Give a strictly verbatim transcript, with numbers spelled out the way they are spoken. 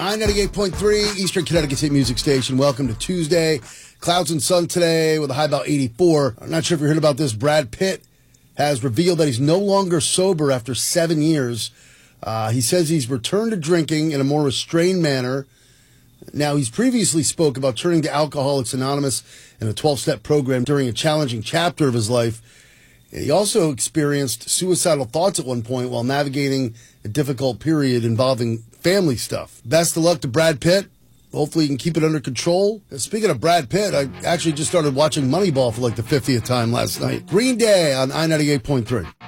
I ninety-eight point three, Eastern Connecticut's hit music station. Welcome to Tuesday. Clouds and sun today with a high about eighty-four. I'm not sure if you heard about this. Brad Pitt has revealed that he's no longer sober after seven years. Uh, he says he's returned to drinking in a more restrained manner. Now, he's previously spoke about turning to Alcoholics Anonymous and a twelve-step program during a challenging chapter of his life. He also experienced suicidal thoughts at one point while navigating a difficult period involving family stuff. Best of luck to Brad Pitt. Hopefully he can keep it under control. Speaking of Brad Pitt, I actually just started watching Moneyball for like the fiftieth time last night. Green Day on I ninety-eight point three.